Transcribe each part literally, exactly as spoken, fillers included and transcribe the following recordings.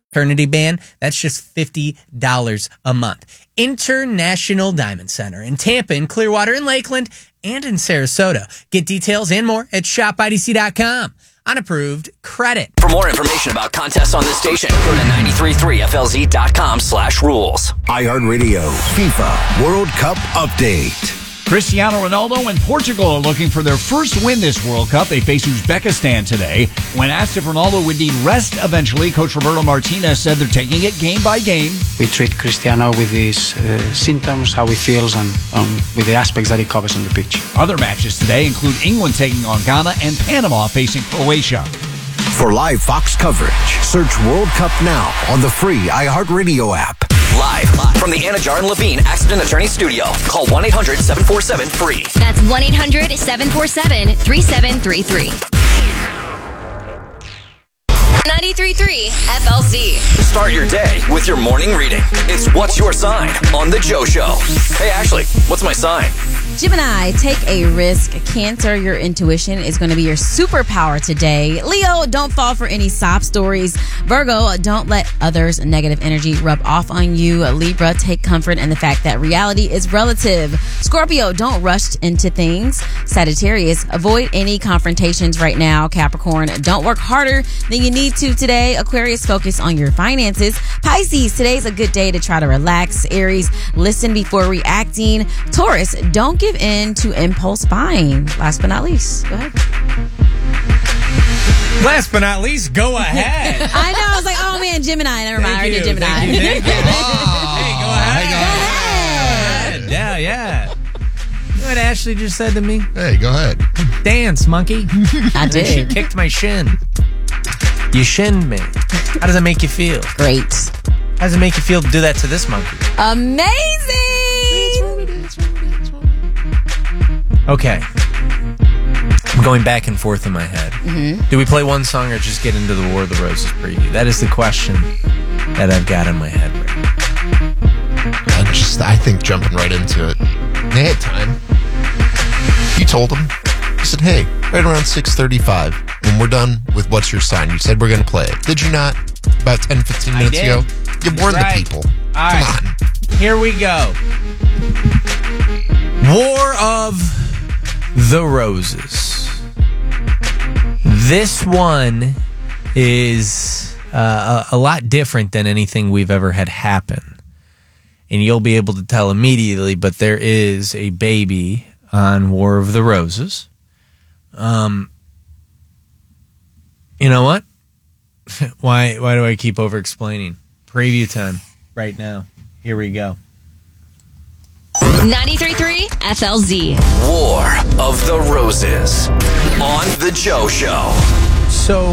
Eternity Band, that's just fifty dollars a month. International Diamond Center in Tampa, in Clearwater, in Lakeland, and in Sarasota. Get details and more at shop I D C dot com. Unapproved credit. For more information about contests on this station, go to nine three three F L Z dot com slash rules. iHeartRadio FIFA World Cup Update. Cristiano Ronaldo and Portugal are looking for their first win this World Cup. They face Uzbekistan today. When asked if Ronaldo would need rest eventually, Coach Roberto Martinez said they're taking it game by game. We treat Cristiano with his uh, symptoms, how he feels, and um, with the aspects that he covers on the pitch. Other matches today include England taking on Ghana and Panama facing Croatia. For live Fox coverage, search World Cup now on the free iHeartRadio app. Live, live from the Anna Jar and Levine Accident Attorney Studio. Call one eight hundred seven four seven free. That's one eight hundred seven four seven three seven three three. ninety-three point three F L Z. Start your day with your morning reading. It's What's Your Sign on The Joe Show. Hey, Ashley, what's my sign? Gemini, take a risk. Cancer, your intuition is going to be your superpower today. Leo, don't fall for any sob stories. Virgo, don't let others' negative energy rub off on you. Libra, take comfort in the fact that reality is relative. Scorpio, don't rush into things. Sagittarius, avoid any confrontations right now. Capricorn, don't work harder than you need to today. Aquarius, focus on your finances. Pisces, today's a good day to try to relax. Aries, listen before reacting. Taurus, don't give in to impulse buying. Last but not least, go ahead. Last but not least, go ahead. I know. I was like, oh man, Gemini. Never mind. I already did Gemini. Thank you. Thank you. Oh, Hey, go ahead. Go ahead. Yeah, yeah. You know what Ashley just said to me? Hey, go ahead. Dance, monkey. I And then she did. kicked my shin. You shinned me. How does that make you feel? Great. How does it make you feel to do that to this monkey? Amazing. Okay. I'm going back and forth in my head. Mm-hmm. Do we play one song or just get into the War of the Roses preview? That is the question that I've got in my head right now. I just, I think jumping right into it. They had time. You told them. You said, hey, right around six thirty-five, when we're done with What's Your Sign, you said we're going to play it. Did you not? About ten, fifteen minutes did. ago? You warned Right. the people. All Come right. on. Here we go. War of the Roses. This one is uh, a, a lot different than anything we've ever had happen. And you'll be able to tell immediately, but there is a baby on War of the Roses. Um, you know what? why why do I keep over-explaining? Preview time right now. Here we go. ninety-three point three F L Z. War of the Roses on The Joe Show. So,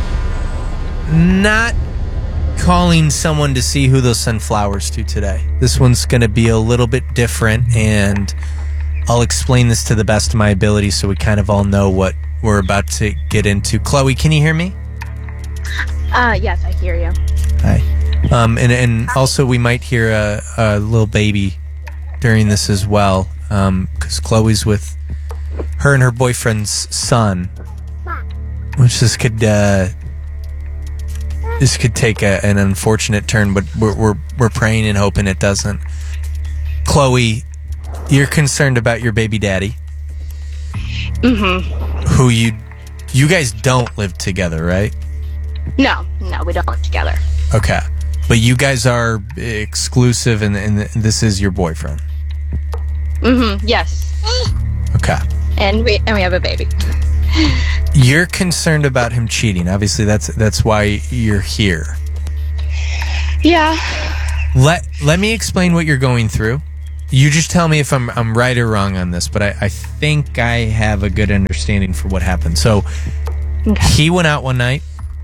not calling someone to see who they'll send flowers to today. This one's going to be a little bit different, and I'll explain this to the best of my ability so we kind of all know what we're about to get into. Chloe, can you hear me? Uh, yes, I hear you. Hi. Um, and, and also we might hear a, a little baby during this as well, because um, Chloe's with her and her boyfriend's son, which this could uh, this could take a, an unfortunate turn, but we're, we're we're praying and hoping it doesn't. Chloe, you're concerned about your baby daddy, Mm-hmm. who you you guys don't live together, right? No, no, we don't live together. Okay, but you guys are exclusive, and, and this is your boyfriend. Mm-hmm. Yes. Okay. And we and we have a baby. You're concerned about him cheating. Obviously, that's that's why you're here. Yeah. Let let me explain what you're going through. You just tell me if I'm I'm right or wrong on this, but I, I think I have a good understanding for what happened. So Okay. he went out one night,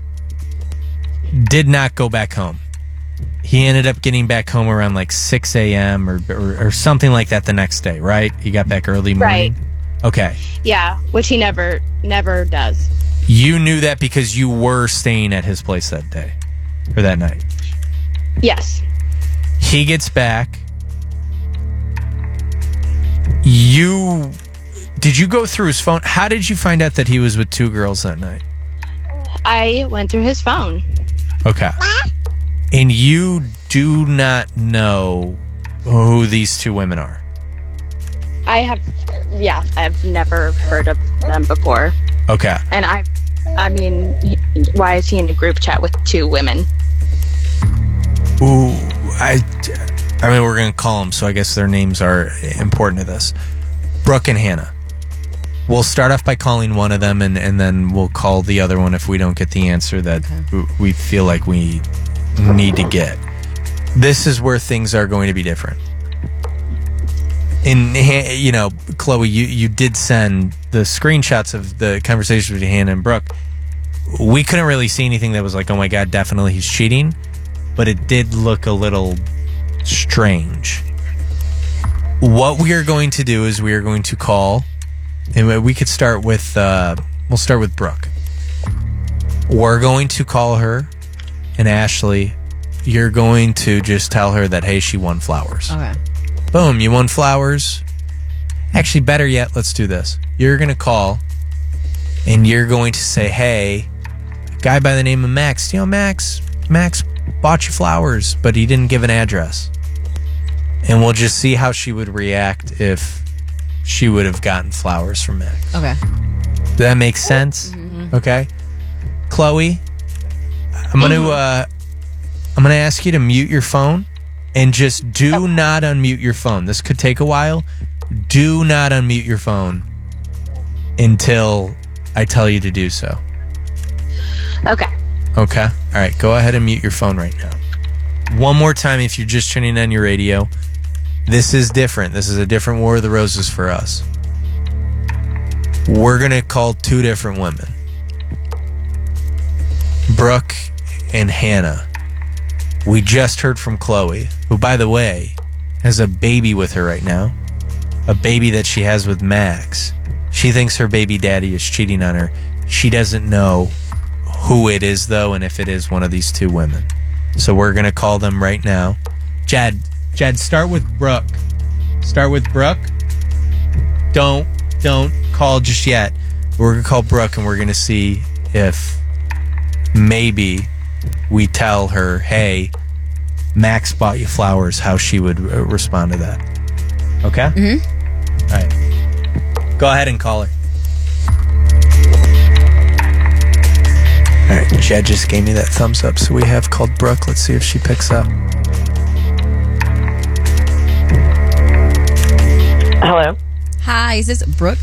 did not go back home. He ended up getting back home around like six a.m. Or, or or something like that the next day, right? He got back early morning. Right. Okay. Yeah, which he never never does. You knew that because you were staying at his place that day or that night. Yes. He gets back. You did you go through his phone? How did you find out that he was with two girls that night? I went through his phone. Okay. And you do not know who these two women are. I have, yeah, I've never heard of them before. Okay. And I, I mean, why is he in a group chat with two women? Ooh, I, I mean, we're going to call them, so I guess their names are important to this. Brooke and Hannah. We'll start off by calling one of them, and, and then we'll call the other one if we don't get the answer that okay. we feel like we need to get. This is where things are going to be different. In, you know, Chloe, you, you did send the screenshots of the conversation between Hannah and Brooke. We couldn't really see anything that was like, oh my God, definitely he's cheating. But it did look a little strange. What we are going to do is we are going to call, and we could start with, uh, we'll start with Brooke. We're going to call her, and Ashley, you're going to just tell her that, hey, she won flowers. Okay. Boom, you won flowers. Actually, better yet, let's do this. You're going to call, and you're going to say, hey, a guy by the name of Max. You know, Max, Max bought you flowers, but he didn't give an address. And we'll just see how she would react if she would have gotten flowers from Max. Okay. Does that make sense? Mm-hmm. Okay. Chloe, I'm going to uh, I'm going to ask you to mute your phone and just do not unmute your phone. This could take a while. Do not unmute your phone until I tell you to do so. Okay. Okay. All right. Go ahead and mute your phone right now. One more time if you're just turning on your radio. This is different. This is a different War of the Roses for us. We're going to call two different women. Brooke and Hannah. We just heard from Chloe, who, by the way, has a baby with her right now. A baby that she has with Max. She thinks her baby daddy is cheating on her. She doesn't know who it is, though, and if it is one of these two women. So we're going to call them right now. Jad, Jad, start with Brooke. Start with Brooke. Don't, don't call just yet. We're going to call Brooke, and we're going to see if maybe we tell her, hey, Max bought you flowers, how she would uh, respond to that. Okay? Mm-hmm. All right. Go ahead and call her. All right, Jed just gave me that thumbs up, so we have called Brooke. Let's see if she picks up. Hello. Hi, is this Brooke?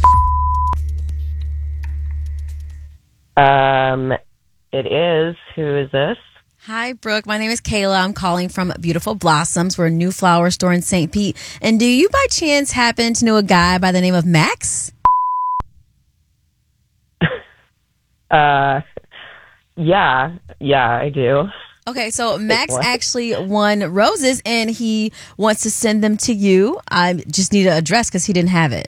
Um, it is. Who is this? Hi, Brooke. My name is Kayla. I'm calling from Beautiful Blossoms. We're a new flower store in Saint Pete. And do you by chance happen to know a guy by the name of Max? uh... Yeah, yeah, I do. Okay, so Max actually won roses, and he wants to send them to you. I just need an address because he didn't have it.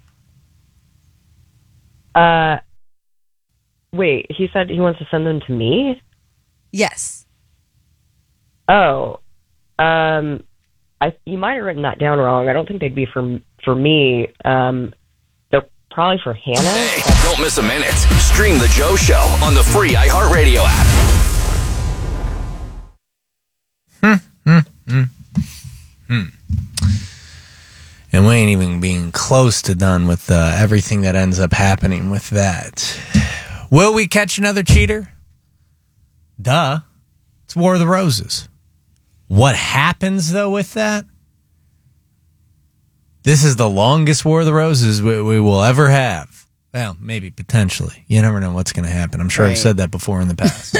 Uh, wait, he said he wants to send them to me? Yes. Oh, um, I you might have written that down wrong. I don't think they'd be for for me. Um, they're probably for Hannah. Hey, don't miss a minute. Stream The Joe Show on the free iHeartRadio app. Hmm, hmm, hmm, hmm. And we ain't even being close to done with uh, everything that ends up happening with that. Will we catch another cheater? Duh. It's War of the Roses. What happens, though, with that? This is the longest War of the Roses we, we will ever have. Well, maybe, potentially. You never know what's going to happen. I'm sure right. I've said that before in the past.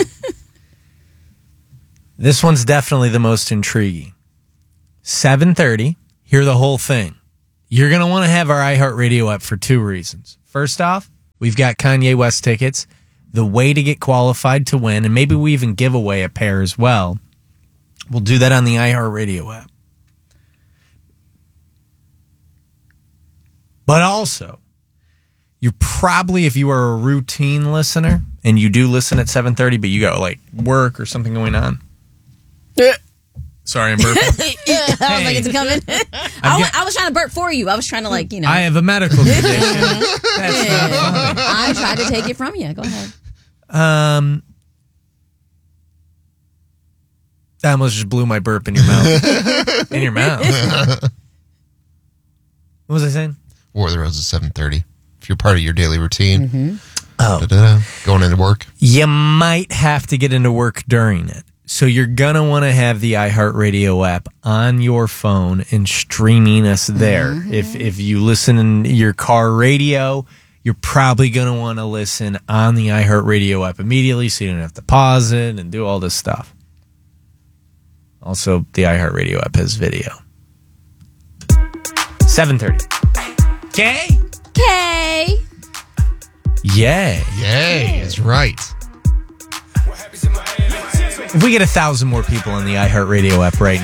This one's definitely the most intriguing. seven thirty, hear the whole thing. You're going to want to have our iHeartRadio app for two reasons. First off, we've got Kanye West tickets, the way to get qualified to win, and maybe we even give away a pair as well. We'll do that on the iHeartRadio app. But also, you're probably, if you are a routine listener, and you do listen at seven thirty, but you got like work or something going on. Sorry, I'm burping. Yeah, I was like, it's coming. I, was, I was trying to burp for you. I was trying to, like, you know. I have a medical condition. That's yeah. not funny. I tried to take it from you. Go ahead. Um, That almost just blew my burp in your mouth. In your mouth. What was I saying? War of the Roses, seven thirty. If you're part of your daily routine. Mm-hmm. Oh. Da-da-da, going into work. You might have to get into work during it. So you're going to want to have the iHeartRadio app on your phone and streaming us there. Mm-hmm. If if you listen in your car radio, you're probably going to want to listen on the iHeartRadio app immediately so you don't have to pause it and do all this stuff. Also, the iHeartRadio app has video. seven thirty. Okay? Okay. Yay. Yay is right. If we get a thousand more people on the iHeartRadio app right